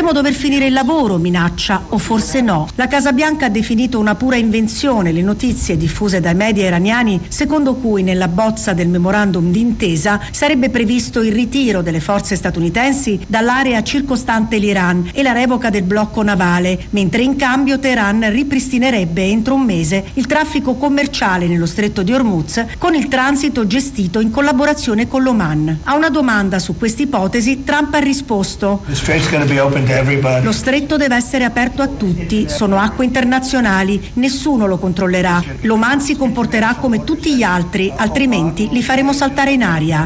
Potremmo dover finire il lavoro, minaccia, o forse no. La Casa Bianca ha definito una pura invenzione le notizie diffuse dai media iraniani secondo cui nella bozza del memorandum d'intesa sarebbe previsto il ritiro delle forze statunitensi dall'area circostante l'Iran e la revoca del blocco navale, mentre in cambio Teheran ripristinerebbe entro un mese il traffico commerciale nello stretto di Hormuz con il transito gestito in collaborazione con l'Oman. A una domanda su questa ipotesi Trump ha risposto: lo stretto deve essere aperto a tutti, sono acque internazionali, nessuno lo controllerà. L'Oman si comporterà come tutti gli altri, altrimenti li faremo saltare in aria.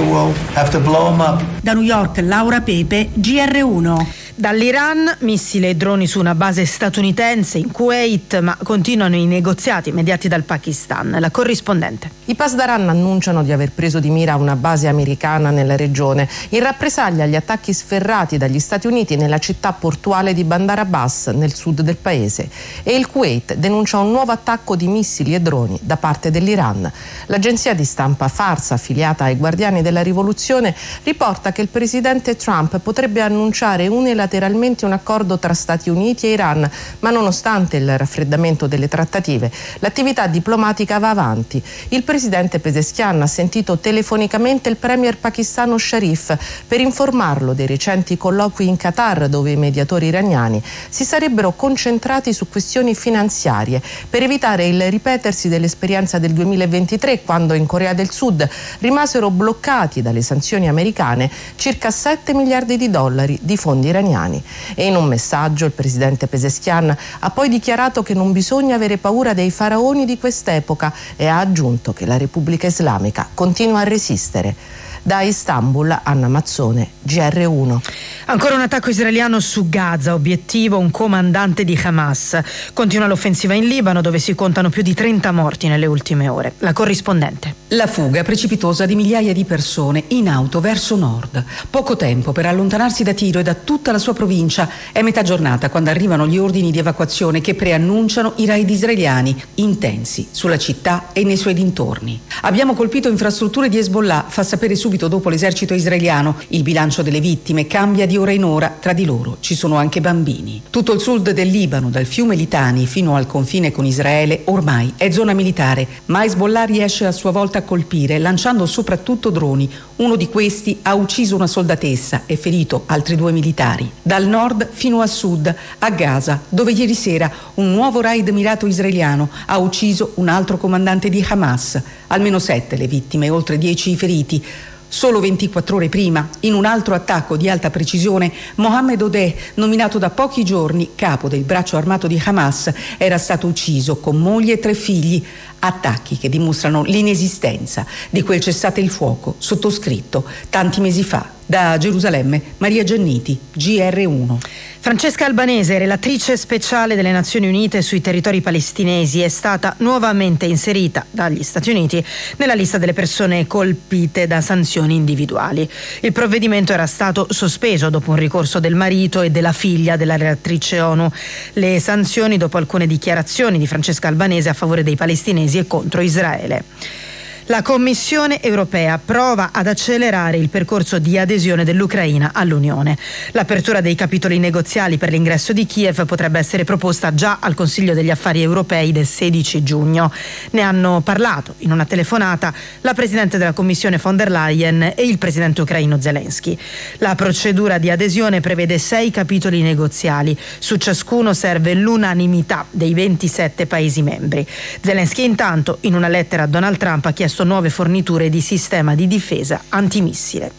Da New York, Laura Pepe, GR1. Dall'Iran, missili e droni su una base statunitense in Kuwait, ma continuano i negoziati mediati dal Pakistan. La corrispondente. I Pasdaran annunciano di aver preso di mira una base americana nella regione, in rappresaglia agli attacchi sferrati dagli Stati Uniti nella città portuale di Bandar Abbas, nel sud del paese. E il Kuwait denuncia un nuovo attacco di missili e droni da parte dell'Iran. L'agenzia di stampa Fars, affiliata ai Guardiani della Rivoluzione, riporta che il presidente Trump potrebbe annunciare unilateralmente un accordo tra Stati Uniti e Iran, ma nonostante il raffreddamento delle trattative, l'attività diplomatica va avanti. Il presidente Pezeshkian ha sentito telefonicamente il premier pakistano Sharif per informarlo dei recenti colloqui in Qatar, dove i mediatori iraniani si sarebbero concentrati su questioni finanziarie per evitare il ripetersi dell'esperienza del 2023, quando in Corea del Sud rimasero bloccati dalle sanzioni americane circa 7 miliardi di dollari di fondi iraniani. E in un messaggio il presidente Pezeshkian ha poi dichiarato che non bisogna avere paura dei faraoni di quest'epoca e ha aggiunto che la Repubblica Islamica continua a resistere. Da Istanbul, Anna Mazzone, GR1. Ancora un attacco israeliano su Gaza, obiettivo un comandante di Hamas. Continua l'offensiva in Libano, dove si contano più di 30 morti nelle ultime ore. La corrispondente. La fuga precipitosa di migliaia di persone in auto verso nord. Poco tempo per allontanarsi da Tiro e da tutta la sua provincia. È metà giornata quando arrivano gli ordini di evacuazione che preannunciano i raid israeliani intensi sulla città e nei suoi dintorni. Abbiamo colpito infrastrutture di Hezbollah, fa sapere subito dopo l'esercito israeliano. Il bilancio delle vittime cambia di ora in ora, tra di loro ci sono anche bambini. Tutto il sud del Libano, dal fiume Litani fino al confine con Israele, ormai è zona militare, ma Hezbollah riesce a sua volta a colpire, lanciando soprattutto droni. Uno di questi ha ucciso una soldatessa e ferito altri 2 militari. Dal nord fino a sud, a Gaza, dove ieri sera un nuovo raid mirato israeliano ha ucciso un altro comandante di Hamas. Almeno 7 le vittime, oltre 10 i feriti. Solo 24 ore prima, in un altro attacco di alta precisione, Mohammed Odeh, nominato da pochi giorni capo del braccio armato di Hamas, era stato ucciso con moglie e 3 figli. Attacchi che dimostrano l'inesistenza di quel cessate il fuoco sottoscritto tanti mesi fa. Da Gerusalemme, Maria Gianniti, GR1. Francesca Albanese, relatrice speciale delle Nazioni Unite sui territori palestinesi, è stata nuovamente inserita dagli Stati Uniti nella lista delle persone colpite da sanzioni individuali. Il provvedimento era stato sospeso dopo un ricorso del marito e della figlia della relatrice ONU. Le sanzioni dopo alcune dichiarazioni di Francesca Albanese a favore dei palestinesi e contro Israele. La Commissione europea prova ad accelerare il percorso di adesione dell'Ucraina all'Unione. L'apertura dei capitoli negoziali per l'ingresso di Kiev potrebbe essere proposta già al Consiglio degli Affari Europei del 16 giugno. Ne hanno parlato in una telefonata la Presidente della Commissione von der Leyen e il Presidente ucraino Zelensky. La procedura di adesione prevede 6 capitoli negoziali. Su ciascuno serve l'unanimità dei 27 Paesi membri. Zelensky intanto, in una lettera a Donald Trump, ha chiesto nuove forniture di sistema di difesa antimissile.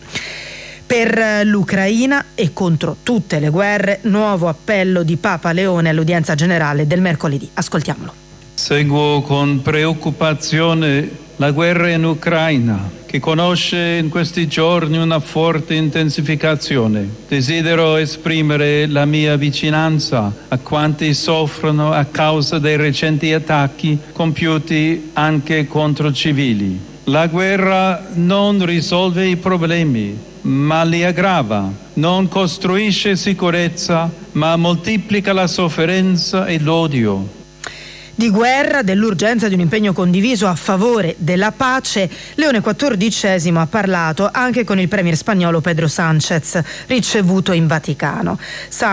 Per l'Ucraina e contro tutte le guerre, nuovo appello di Papa Leone all'udienza generale del mercoledì. Ascoltiamolo. Seguo con preoccupazione la guerra in Ucraina, che conosce in questi giorni una forte intensificazione. Desidero esprimere la mia vicinanza a quanti soffrono a causa dei recenti attacchi compiuti anche contro civili. La guerra non risolve i problemi, ma li aggrava. Non costruisce sicurezza, ma moltiplica la sofferenza e l'odio. Di guerra, dell'urgenza di un impegno condiviso a favore della pace, Leone XIV ha parlato anche con il premier spagnolo Pedro Sánchez, ricevuto in Vaticano.